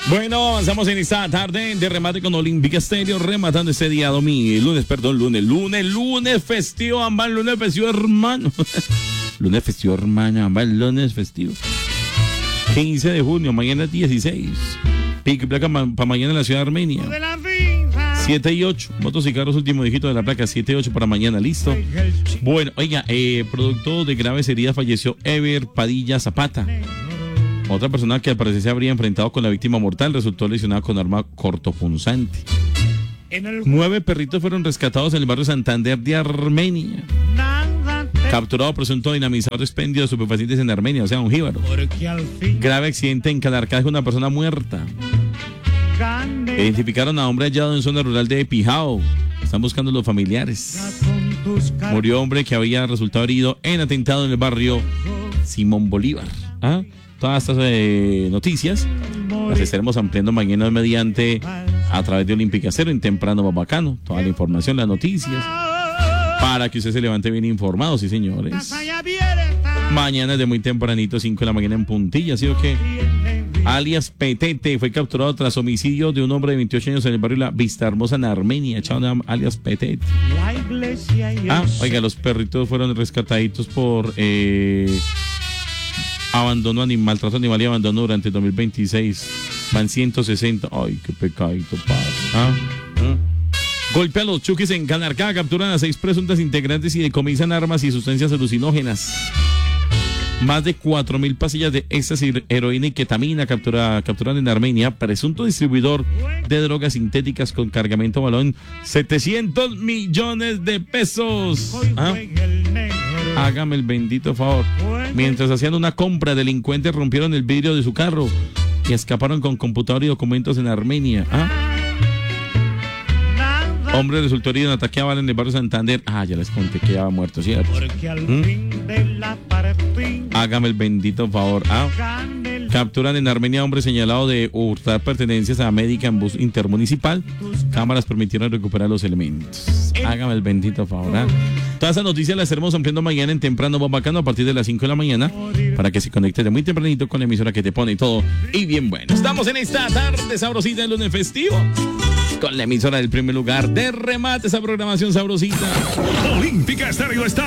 Bueno, avanzamos en esta tarde de remate con Olímpica Estéreo, rematando este día lunes festivo, ambas lunes festivo, hermano. Lunes festivo, hermano, ambas lunes festivo. 15 de junio, mañana 16. Pico y placa para mañana en la ciudad de Armenia. 7 y 8, motos y carros, último dígito de la placa, 7 y 8 para mañana, listo. Bueno, oiga, producto de graves heridas falleció Ever Padilla Zapata. Otra persona que al parecer se habría enfrentado con la víctima mortal resultó lesionada con arma cortopunzante. 9 perritos fueron rescatados en el barrio Santander de Armenia. Capturado presunto dinamizador expendio de estupefacientes en Armenia, o sea, un jíbaro. Grave accidente en Calarcá, una persona muerta. Identificaron a hombre hallado en zona rural de Pijao. Están buscando los familiares. Murió hombre que había resultado herido en atentado en el barrio Simón Bolívar. Todas estas noticias las estaremos ampliando mañana mediante a través de Olímpica Cero en Temprano más Bacano. Toda la información, las noticias, para que usted se levante bien informado, sí señores. Mañana de muy tempranito, 5 de la mañana en puntilla, ¿sí o qué? Alias Petete fue capturado tras homicidio de un hombre de 28 años en el barrio La Vista Hermosa en Armenia. Alias Petete. Oiga, los perritos fueron rescataditos por abandono animal, maltrato animal y abandono durante el 2026. Van 160. Ay, qué pecadito, padre. Golpe a los chuquis en Calarcá. Capturan a 6 presuntas integrantes y decomisan armas y sustancias alucinógenas. Más de 4.000 pastillas de éxtasis, heroína y ketamina capturan en Armenia. Presunto distribuidor de drogas sintéticas con cargamento balón. 700 millones de pesos. Hágame el bendito favor. Mientras hacían una compra, delincuentes rompieron el vidrio de su carro y escaparon con computador y documentos en Armenia. Hombre resultó herido en ataque a bala en el barrio Santander. Ya les conté que ya había muerto, ¿cierto? Hágame el bendito favor. Capturan en Armenia a hombre señalado de hurtar pertenencias a médica en bus intermunicipal. Cámaras permitieron recuperar los elementos. Hágame el bendito favor. Todas esas noticias las estaremos ampliando mañana en Temprano más Bacano a partir de las 5 de la mañana para que se conecte de muy tempranito con la emisora que te pone todo y bien bueno. Estamos en esta tarde sabrosita del lunes festivo con la emisora del primer lugar de remate, esa programación sabrosita. Olímpica Estéreo está